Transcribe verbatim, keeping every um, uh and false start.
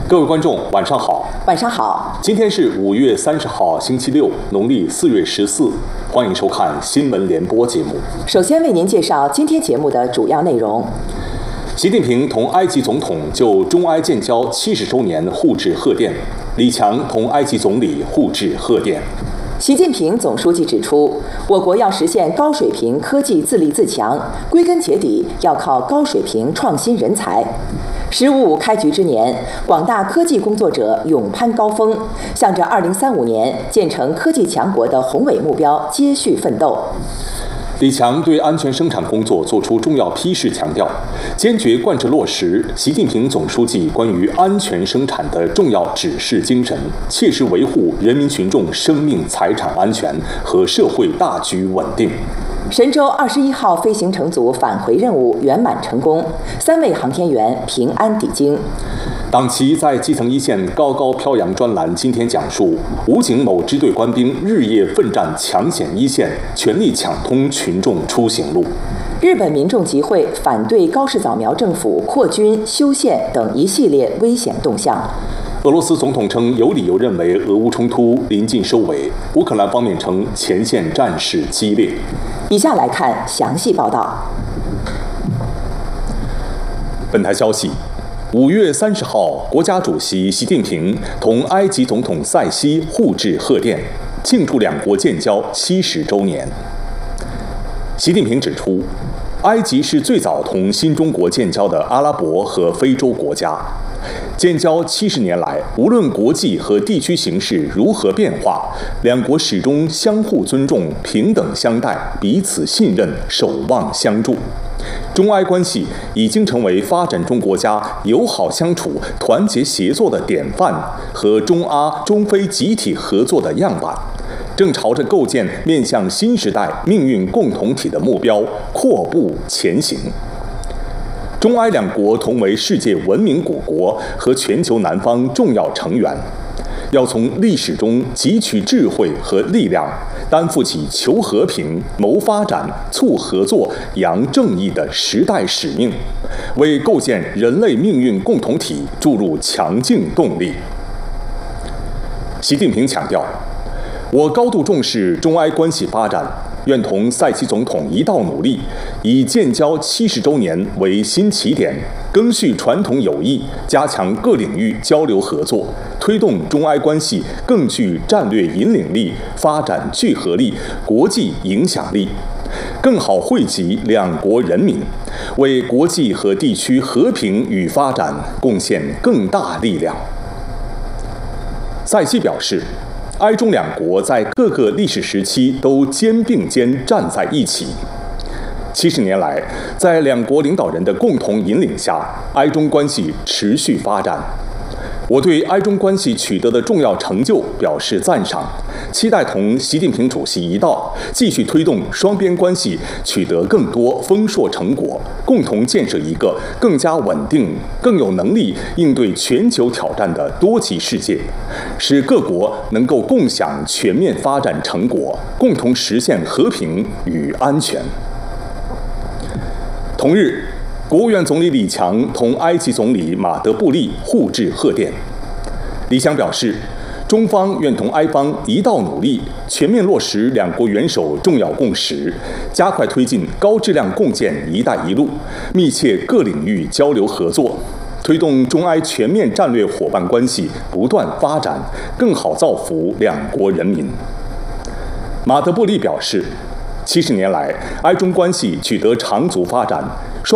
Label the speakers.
Speaker 1: 各位观众，晚上好。
Speaker 2: 晚上好。
Speaker 1: 今天是五月三十号，星期六，农历四月十四。欢迎收看新闻联播节目。
Speaker 2: 首先为您介绍今天节目的主要内容。
Speaker 1: 习近平同埃及总统就中埃建交七十周年互致贺电，李强同埃及总理互致贺电。
Speaker 2: 习近平总书记指出，我国要实现高水平科技自立自强，归根结底要靠高水平创新人才。“十五五”开局之年，广大科技工作者勇攀高峰，向着二零三五年建成科技强国的宏伟目标接续奋斗。
Speaker 1: 李强对安全生产工作作出重要批示，强调坚决贯彻落实习近平总书记关于安全生产的重要指示精神，切实维护人民群众生命财产安全和社会大局稳定。
Speaker 2: 神舟二十一号飞行乘组返回任务圆满成功，三位航天员平安抵京。
Speaker 1: 党旗在基层一线高高飘扬专栏今天讲述，武警某支队官兵日夜奋战抢险一线，全力抢通群众出行路。
Speaker 2: 日本民众集会反对高市早苗政府扩军修宪等一系列危险动向。
Speaker 1: 俄罗斯总统称有理由认为俄乌冲突临近收尾，乌克兰方面称前线战事激烈。
Speaker 2: 以下来看详细报道。
Speaker 1: 本台消息，五月三十号，国家主席习近平同埃及总统塞西互致贺电，庆祝两国建交七十周年。习近平指出，埃及是最早同新中国建交的阿拉伯和非洲国家。建交七十年来，无论国际和地区形势如何变化，两国始终相互尊重、平等相待、彼此信任、守望相助。中埃关系已经成为发展中国家友好相处、团结协作的典范和中阿、中非集体合作的样板，正朝着构建面向新时代命运共同体的目标阔步前行。中埃两国同为世界文明古国和全球南方重要成员，要从历史中汲取智慧和力量，担负起求和平、谋发展、促合作、扬正义的时代使命，为构建人类命运共同体注入强劲动力。习近平强调，我高度重视中埃关系发展，愿同塞西总统一道努力，以建交七十周年为新起点，赓续传统友谊，加强各领域交流合作，推动中埃关系更具战略引领力、发展聚合力、国际影响力，更好惠及两国人民，为国际和地区和平与发展贡献更大力量。塞西表示，埃中两国在各个历史时期都肩并肩站在一起。七十年来，在两国领导人的共同引领下，埃中关系持续发展。我对埃中关系取得的重要成就表示赞赏，期待同习近平主席一道，继续推动双边关系取得更多丰硕成果，共同建设一个更加稳定、更有能力应对全球挑战的多极世界，使各国能够共享全面发展成果，共同实现和平与安全。同日，国务院总理李强同埃及总理马德布利互致贺电。李强表示，中方愿同埃方一道努力，全面落实两国元首重要共识，加快推进高质量共建“一带一路”，密切各领域交流合作，推动中埃全面战略伙伴关系不断发展，更好造福两国人民。马德布利表示，七十年来，埃中关系取得长足发展。